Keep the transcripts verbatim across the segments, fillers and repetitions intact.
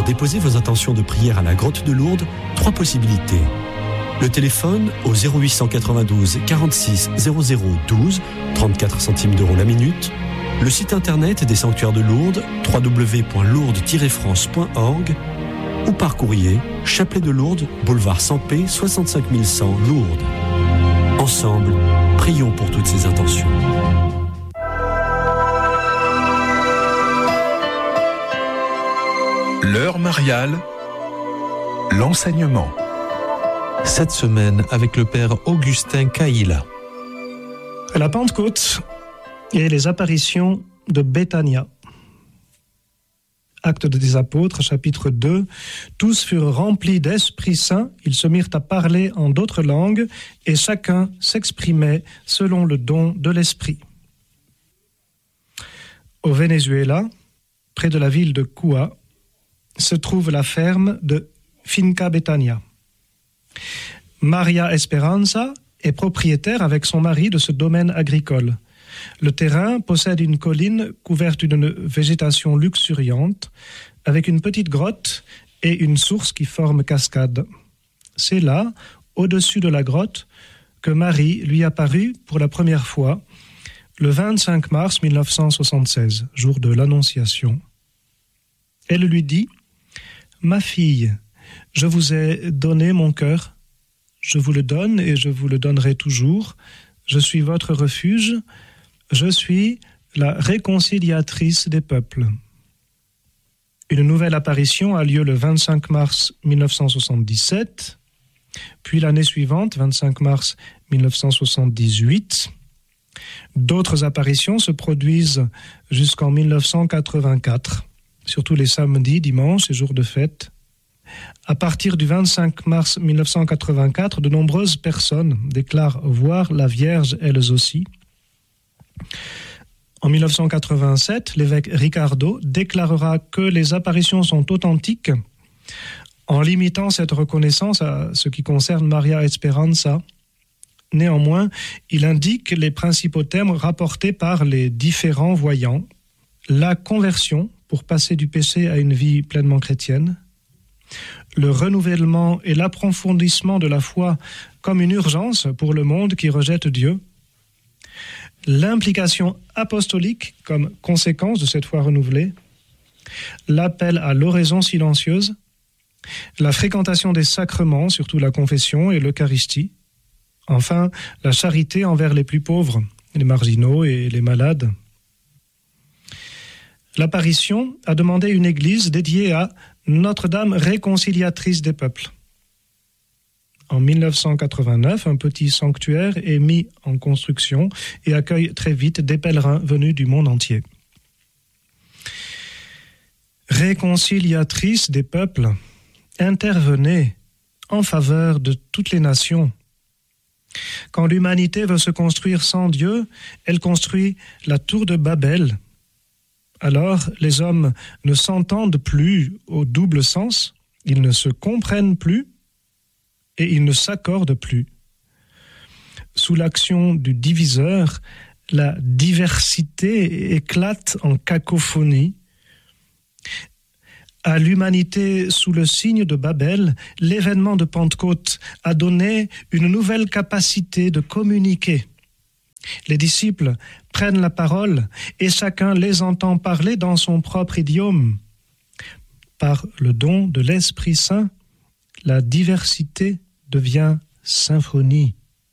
déposer vos intentions de prière à la grotte de Lourdes, trois possibilités. Le téléphone au zéro huit cent quatre-vingt-douze quarante-six zéro zéro douze, trente-quatre centimes d'euros la minute. Le site internet des sanctuaires de Lourdes, w w w point lourdes tiret france point org, ou par courrier, Chapelet de Lourdes, boulevard Sampé, soixante-cinq mille cent, Lourdes. Ensemble, prions pour toutes ces intentions. L'heure mariale, l'enseignement. Cette semaine avec le père Augustin Caïla. La Pentecôte et les apparitions de Béthania. Actes des Apôtres, chapitre deux. Tous furent remplis d'Esprit Saint, ils se mirent à parler en d'autres langues, et chacun s'exprimait selon le don de l'Esprit. Au Venezuela, près de la ville de Cua, se trouve la ferme de Finca Betania. Maria Esperanza est propriétaire avec son mari de ce domaine agricole. Le terrain possède une colline couverte d'une végétation luxuriante, avec une petite grotte et une source qui forme cascade. C'est là, au-dessus de la grotte, que Marie lui apparut pour la première fois, le vingt-cinq mars mille neuf cent soixante-seize, jour de l'Annonciation. Elle lui dit « Ma fille, je vous ai donné mon cœur, je vous le donne et je vous le donnerai toujours. Je suis votre refuge, je suis la réconciliatrice des peuples. » Une nouvelle apparition a lieu le vingt-cinq mars mille neuf cent soixante-dix-sept, puis l'année suivante, vingt-cinq mars mille neuf cent soixante-dix-huit. D'autres apparitions se produisent jusqu'en mille neuf cent quatre-vingt-quatre, surtout les samedis, dimanches et jours de fête. À partir du vingt-cinq mars mille neuf cent quatre-vingt-quatre, de nombreuses personnes déclarent voir la Vierge elles aussi. En mille neuf cent quatre-vingt-sept, l'évêque Ricardo déclarera que les apparitions sont authentiques en limitant cette reconnaissance à ce qui concerne Maria Esperanza. Néanmoins, il indique les principaux thèmes rapportés par les différents voyants. La conversion pour passer du péché à une vie pleinement chrétienne, le renouvellement et l'approfondissement de la foi comme une urgence pour le monde qui rejette Dieu, l'implication apostolique comme conséquence de cette foi renouvelée, l'appel à l'oraison silencieuse, la fréquentation des sacrements, surtout la confession et l'Eucharistie, enfin la charité envers les plus pauvres, les marginaux et les malades. L'apparition a demandé une église dédiée à Notre-Dame réconciliatrice des peuples. En mille neuf cent quatre-vingt-neuf, un petit sanctuaire est mis en construction et accueille très vite des pèlerins venus du monde entier. Réconciliatrice des peuples, intervenez en faveur de toutes les nations. Quand l'humanité veut se construire sans Dieu, elle construit la tour de Babel. Alors, les hommes ne s'entendent plus au double sens, ils ne se comprennent plus et ils ne s'accordent plus. Sous l'action du diviseur, la diversité éclate en cacophonie. À l'humanité sous le signe de Babel, l'événement de Pentecôte a donné une nouvelle capacité de communiquer. Les disciples prennent la parole et chacun les entend parler dans son propre idiome. Par le don de l'Esprit Saint, la diversité devient symphonie.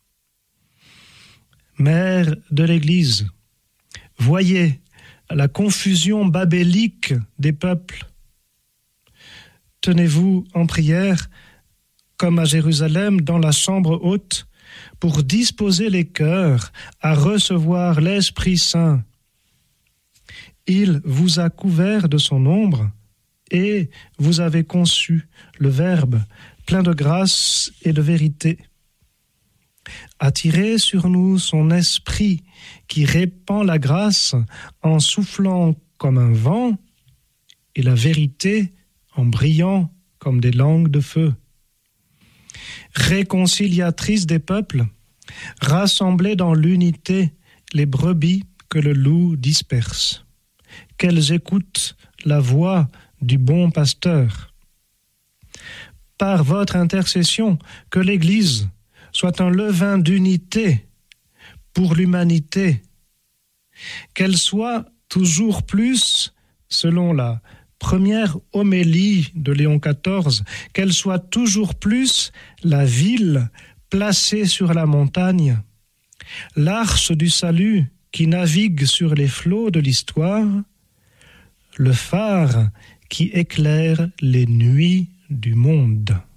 Mère de l'Église, voyez la confusion babélique des peuples. Tenez-vous en prière, comme à Jérusalem, dans la chambre haute, pour disposer les cœurs à recevoir l'Esprit Saint. Il vous a couvert de son ombre et vous avez conçu le Verbe plein de grâce et de vérité. Attirez sur nous son esprit qui répand la grâce en soufflant comme un vent et la vérité en brillant comme des langues de feu. Réconciliatrice des peuples, rassemblez dans l'unité les brebis que le loup disperse. Qu'elles écoutent la voix du bon pasteur. Par votre intercession, que l'Église soit un levain d'unité pour l'humanité, qu'elle soit toujours plus, selon la première homélie de Léon quatorze, qu'elle soit toujours plus la ville placée sur la montagne, l'arche du salut qui navigue sur les flots de l'histoire, le phare qui éclaire les nuits du monde.